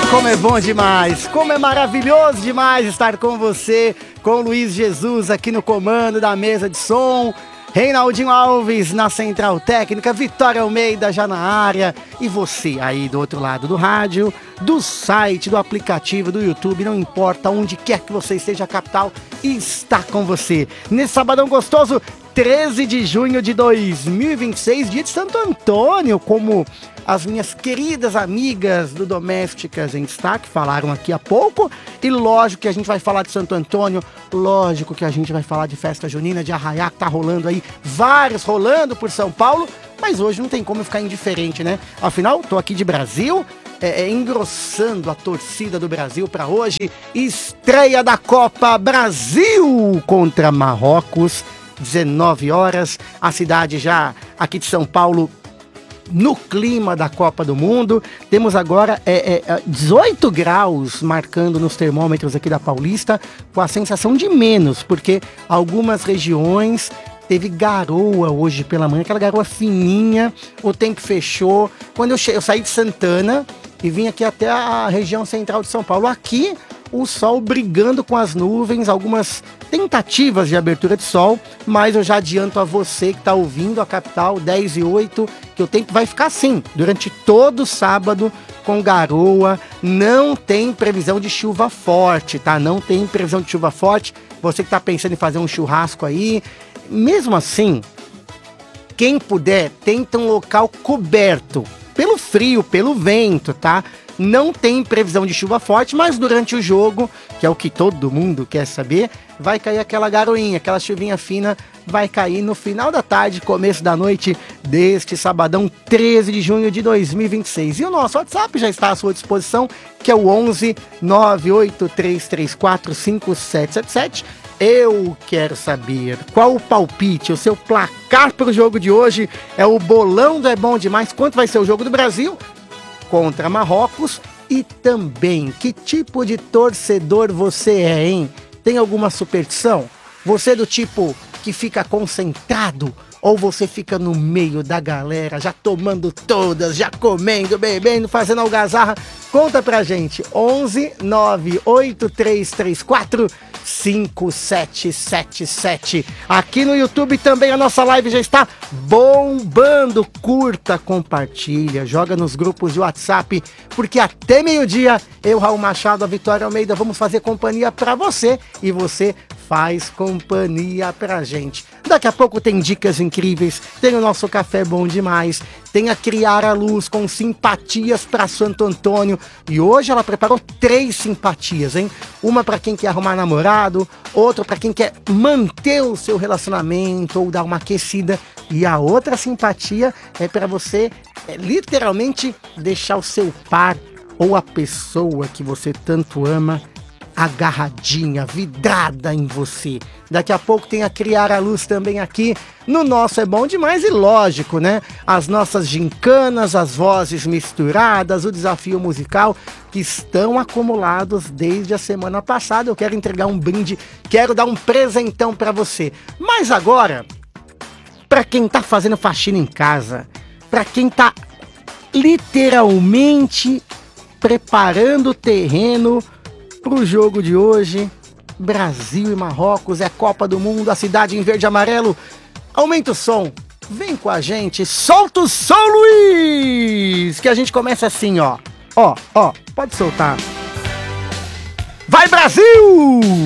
Como é bom demais, como é maravilhoso demais estar com você, com Luiz Jesus aqui no comando da mesa de som, Reinaldinho Alves na central técnica, Vitória Almeida já na área e você aí do outro lado do rádio, do site, do aplicativo, do YouTube, não importa onde quer que você esteja, a capital está com você. Nesse sabadão gostoso, 13 de junho de 2026, dia de Santo Antônio, como as minhas queridas amigas do Domésticas em Destaque falaram aqui há pouco. E lógico que a gente vai falar de Santo Antônio, lógico que a gente vai falar de festa junina, de arraiá, que tá rolando aí, vários rolando por São Paulo, mas hoje não tem como ficar indiferente, né? Afinal, tô aqui de Brasil, engrossando a torcida do Brasil para hoje, estreia da Copa Brasil contra Marrocos, 19 horas, a cidade já aqui de São Paulo no clima da Copa do Mundo. Temos agora 18 graus marcando nos termômetros aqui da Paulista, com a sensação de menos, porque algumas regiões teve garoa hoje pela manhã, aquela garoa fininha, o tempo fechou. Quando eu saí de Santana e vim aqui até a região central de São Paulo, aqui o sol brigando com as nuvens, algumas tentativas de abertura de sol, mas eu já adianto a você que está ouvindo a capital, 10:08, que o tempo vai ficar assim, durante todo sábado, com garoa, não tem previsão de chuva forte, tá? Não tem previsão de chuva forte, você que está pensando em fazer um churrasco aí, mesmo assim, quem puder, tenta um local coberto, pelo frio, pelo vento, tá? Não tem previsão de chuva forte, mas durante o jogo, que é o que todo mundo quer saber, vai cair aquela garoinha, aquela chuvinha fina, vai cair no final da tarde, começo da noite deste sabadão, 13 de junho de 2026. E o nosso WhatsApp já está à sua disposição, que é o 11 98334 5777. Eu quero saber qual o palpite, o seu placar para o jogo de hoje. É o bolão do É Bom Demais. Quanto vai ser o jogo do Brasil contra Marrocos? E também, que tipo de torcedor você é, hein? Tem alguma superstição? Você é do tipo que fica concentrado? Ou você fica no meio da galera, já tomando todas, já comendo, bebendo, fazendo algazarra? Conta pra gente, 11 98334 5777. Aqui no YouTube também a nossa live já está bombando. Curta, compartilha, joga nos grupos de WhatsApp, porque até meio-dia eu, Raul Machado, a Vitória Almeida, vamos fazer companhia pra você e você faz companhia pra gente. Daqui a pouco tem dicas incríveis, tem o nosso café bom demais, tem a Criar a Luz com simpatias para Santo Antônio, e hoje ela preparou 3 simpatias, hein? Uma para quem quer arrumar namorado, outra para quem quer manter o seu relacionamento ou dar uma aquecida, e a outra simpatia é para você literalmente deixar o seu par ou a pessoa que você tanto ama agarradinha, vidrada em você. Daqui a pouco tem a Criar a Luz também aqui no nosso É Bom Demais, e lógico, né? As nossas gincanas, as vozes misturadas, o desafio musical que estão acumulados desde a semana passada. Eu quero entregar um brinde, quero dar um presentão pra você. Mas agora, pra quem tá fazendo faxina em casa, pra quem tá literalmente preparando o terreno pro jogo de hoje, Brasil e Marrocos, é Copa do Mundo, a cidade em verde e amarelo. Aumenta o som, vem com a gente, solta o som, Luiz! Que a gente começa assim, ó, pode soltar. Vai, Brasil!